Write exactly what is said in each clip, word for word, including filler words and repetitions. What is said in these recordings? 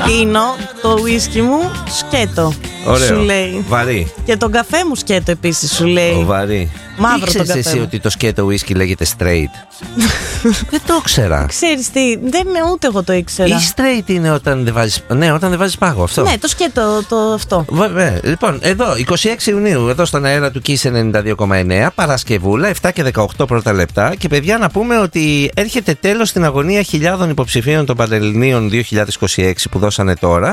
Πίνω το ουίσκι μου σκέτο. Ωραίο. Σου λέει. Βαρύ. Και τον καφέ μου σκέτο επίσης, σου λέει. Ο βαρύ. Μαύρο τον καφέ. Εσύ μου. ότι το σκέτο ουίσκι λέγεται straight? Δεν το ήξερα. Ξέρεις τι, δεν είναι ούτε εγώ το ήξερα. Ή straight είναι όταν δεν βάζεις. Ναι, όταν δεν βάζεις πάγο. Αυτό. Ναι, το σκέτο το αυτό. Βέβαια. Λοιπόν, εδώ είκοσι έξι Ιουνίου, εδώ στον αέρα του Kiss ενενήντα δύο κόμμα εννέα, Παρασκευούλα, επτά και δεκαοκτώ πρώτα λεπτά. Και παιδιά, να πούμε ότι έρχεται τέλος στην αγωνία χιλιάδων υποψηφίων των Πανελληνίων δύο χιλιάδες είκοσι έξι που δώσανε τώρα.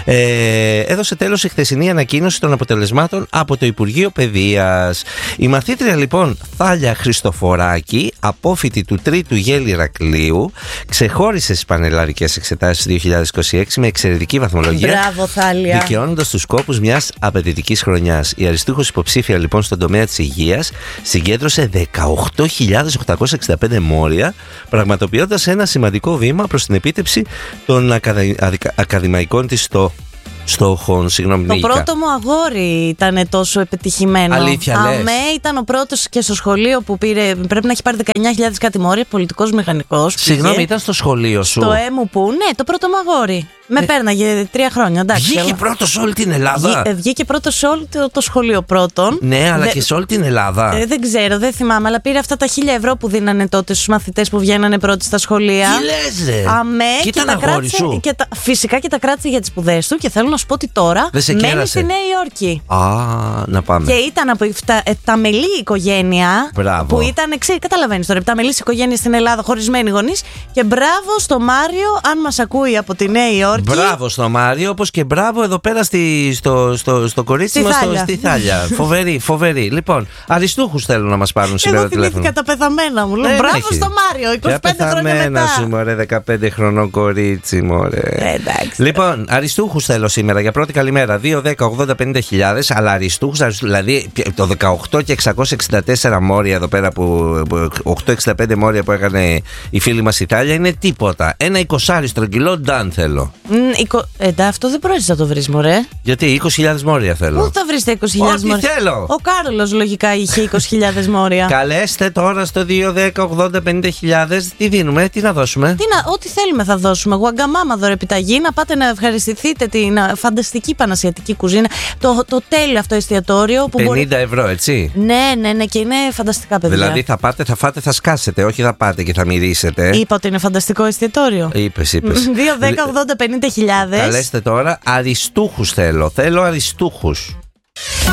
Ε, έδωσε τέλος η χθεσινή ανακοίνωση των αποτελεσμάτων από το Υπουργείο Παιδείας. Η μαθήτρια λοιπόν Θάλια Χριστοφοράκη, απόφοιτη του τρίτου Γέλη Ηρακλείου, ξεχώρισε στις πανελλαδικές εξετάσεις δύο χιλιάδες είκοσι έξι με εξαιρετική βαθμολογία. Μπράβο, Θάλια. Δικαιώνοντας τους σκόπους μιας απαιτητικής χρονιάς. Η αριστούχος υποψήφια λοιπόν στον τομέα της υγείας συγκέντρωσε δεκαοκτώ χιλιάδες οκτακόσια εξήντα πέντε μόρια, πραγματοποιώντας ένα σημαντικό βήμα προς την επίτευξη των ακαδα... ακαδημαϊκών της στο... στόχων. Συγγνώμη, Το νίγηκα. πρώτο μου αγόρι ήταν τόσο επιτυχημένο. Αλήθεια λες? Αμέ ήταν ο πρώτος και στο σχολείο που πήρε. Πρέπει να έχει πάρει δεκαεννιά χιλιάδες κάτι μόρια, πολιτικός μηχανικός. Συγγνώμη, πήγε. ήταν στο σχολείο σου? Στο έμου που, ναι, το πρώτο μου αγόρι. Με πέρναγε τρία χρόνια, εντάξει. Βγήκε αλλά... πρώτος σε όλη την Ελλάδα. Βγή, ε, βγήκε πρώτο σε όλο το, το σχολείο πρώτον. Ναι, αλλά Δε... και σε όλη την Ελλάδα. Ε, δεν ξέρω, δεν θυμάμαι, αλλά πήρε αυτά τα χίλια ευρώ που δίνανε τότε στους μαθητές που βγαίνανε πρώτοι στα σχολεία. Τι λες, ρε? Αμέ, και και ήταν τα αγόρι κράτησε, σου. και τα, φυσικά και τα κράτησε για τις σπουδές του και θέλω να σου πω ότι τώρα Δεν σε μένει κέρασε? στη Νέα Υόρκη. Α, να πάμε. Και ήταν από τα, ε, τα μελή οικογένεια. Μπράβο. Που ήταν, ξέρει, καταλαβαίνεις τώρα, τα μελή οικογένεια στην Ελλάδα, χωρισμένοι γονείς. Και μπράβο στο Μάριο, αν μας ακούει από τη Νέα Υόρκη. Μπράβο στο Μάριο, όπως και μπράβο εδώ πέρα στη, στο, στο, στο κορίτσι Στη μας, στο, Θάλια. στη Θάλια. Φοβερή, φοβερή. Λοιπόν, αριστούχους θέλουν να μας πάρουν σήμερα Εγώ τηλέφωνο. θυμήθηκα τα πεθαμένα μου. Λέω, Δεν μπράβο έχει. στο Μάριο, είκοσι πέντε χρόνια πεθαμένα μετά. σου, μωρέ, δεκαπέντε χρονών κορίτσι, μωρέ. Ε, εντάξει. Λοιπόν, αριστούχους θέλω σήμερα για πρώτη καλημέρα. δύο, δέκα, ογδόντα, πενήντα χιλιάδες. Αλλά αριστούχους, αριστούχους, δηλαδή το δεκαοκτώ και εξακόσια εξήντα τέσσερα μόρια εδώ πέρα, που, που οκτακόσια εξήντα πέντε μόρια που έκανε η φίλη μας η Θάλια είναι τίποτα. Ένα εικοσάρι στρογγυλό ντάν θέλω. Μ, εικο... Ε, ντα, αυτό δεν πρόκειται να το βρει, μωρέ. Γιατί είκοσι χιλιάδες μόρια θέλω. Πού θα βρει τα είκοσι χιλιάδες Ό,τι μόρια? θέλω. Ο Κάρολος λογικά είχε είκοσι χιλιάδες μόρια. Καλέστε τώρα στο δύο, δέκα, ογδόντα, πενήντα χιλιάδες. Τι δίνουμε, τι να δώσουμε? Τι να, ό,τι θέλουμε θα δώσουμε. Γουαγκαμάμα δωρεπιταγή, να πάτε να ευχαριστηθείτε την α, φανταστική πανασιατική κουζίνα. Το, το τέλειο αυτό εστιατόριο που μπορεί. πενήντα ευρώ, έτσι. Ναι, ναι, ναι, και είναι φανταστικά, παιδιά. Δηλαδή θα πάτε, θα φάτε, θα σκάσετε. Όχι θα πάτε και θα μυρίσετε. Είπα ότι είναι φανταστικό εστιατόριο. Είπες, είπες. δύο, δέκα, ογδόντα, πενήντα χιλιάδες. Καλέστε τώρα, αριστούχους θέλω. Θέλω αριστούχους.